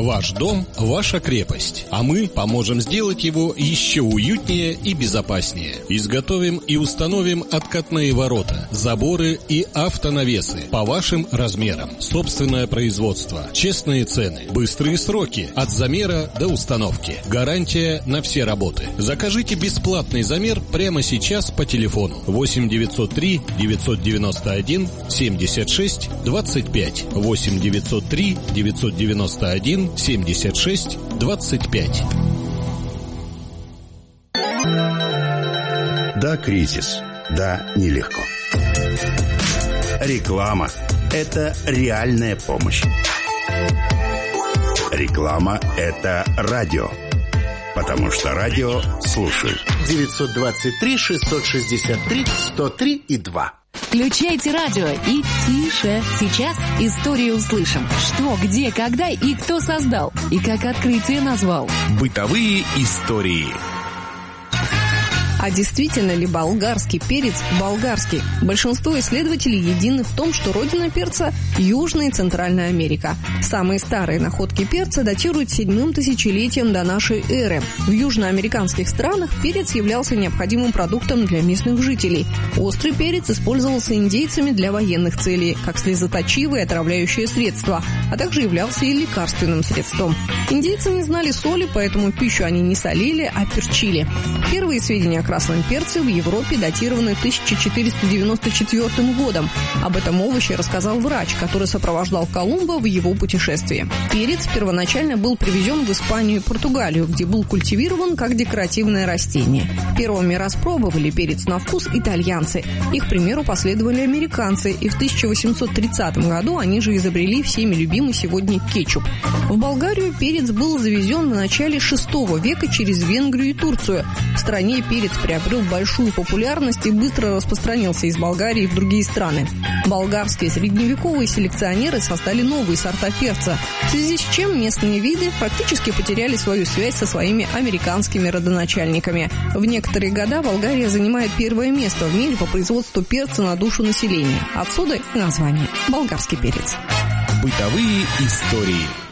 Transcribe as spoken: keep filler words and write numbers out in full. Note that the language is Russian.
Ваш дом – ваша крепость, а мы поможем сделать его еще уютнее и безопаснее. Изготовим и установим откатные ворота, заборы и автонавесы по вашим размерам. Собственное производство, честные цены, быстрые сроки от замера до установки. Гарантия на все работы. Закажите бесплатный замер прямо сейчас по телефону восемь девятьсот три девятьсот девяносто один семьдесят шесть двадцать пять восемь девятьсот три девятьсот девяносто один семьдесят шесть двадцать пять. Да, кризис. Да, нелегко. Реклама – это реальная помощь. Реклама – это радио. Потому что радио слушают. девятьсот двадцать три шестьсот шестьдесят три сто три и два. Включайте радио и тише. Сейчас историю услышим. Что, где, когда и кто создал. И как открытие назвал. Бытовые истории. А действительно ли болгарский перец болгарский? Большинство исследователей едины в том, что родина перца – Южная и Центральная Америка. Самые старые находки перца датируют седьмым тысячелетием до нашей эры. В южноамериканских странах перец являлся необходимым продуктом для местных жителей. Острый перец использовался индейцами для военных целей, как слезоточивое и отравляющее средство, а также являлся и лекарственным средством. Индейцы не знали соли, поэтому пищу они не солили, а перчили. Первые сведения о красном перце в Европе датированы тысяча четыреста девяносто четвёртым годом. Об этом овоще рассказал врач, который сопровождал Колумба в его путешествии. Перец первоначально был привезен в Испанию и Португалию, где был культивирован как декоративное растение. Первыми распробовали перец на вкус итальянцы. Их примеру последовали американцы, и в тысяча восемьсот тридцатом году они же изобрели всеми любимый сегодня кетчуп. В Болгарию перец был завезен в начале шестого века через Венгрию и Турцию. В стране перец приобрел большую популярность и быстро распространился из Болгарии в другие страны. Болгарские средневековые селекционеры создали новые сорта перца, в связи с чем местные виды практически потеряли свою связь со своими американскими родоначальниками. В некоторые года Болгария занимает первое место в мире по производству перца на душу населения. Отсюда и название – болгарский перец. Бытовые истории.